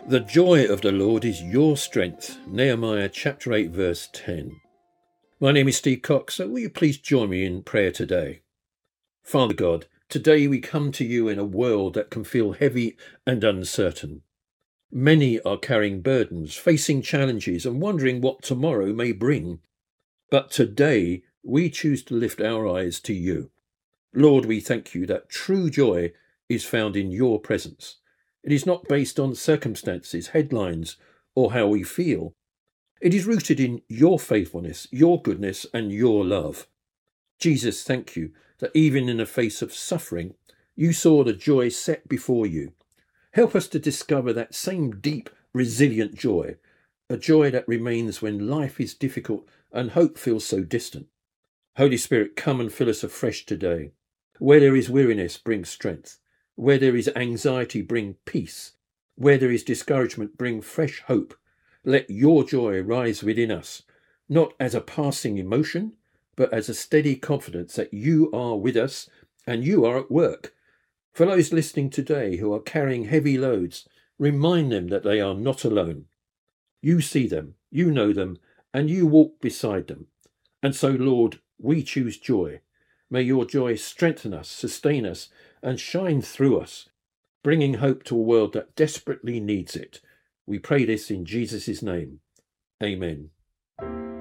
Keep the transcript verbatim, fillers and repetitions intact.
The joy of the Lord is your strength. Nehemiah chapter eight verse ten. My name is Steve Cox, so will you please join me in prayer today? Father God, today we come to you in a world that can feel heavy and uncertain. Many are carrying burdens, facing challenges and wondering what tomorrow may bring. But today we choose to lift our eyes to you. Lord, we thank you that true joy is found in your presence. It is not based on circumstances, headlines, or how we feel. It is rooted in your faithfulness, your goodness, and your love. Jesus, thank you that even in the face of suffering, you saw the joy set before you. Help us to discover that same deep, resilient joy, a joy that remains when life is difficult and hope feels so distant. Holy Spirit, come and fill us afresh today. Where there is weariness, bring strength. Where there is anxiety, bring peace. Where there is discouragement, bring fresh hope. Let your joy rise within us, not as a passing emotion, but as a steady confidence that you are with us and you are at work. For those listening today who are carrying heavy loads, remind them that they are not alone. You see them, you know them, and you walk beside them. And so, Lord, we choose joy. May your joy strengthen us, sustain us, and shine through us, bringing hope to a world that desperately needs it. We pray this in Jesus' name. Amen.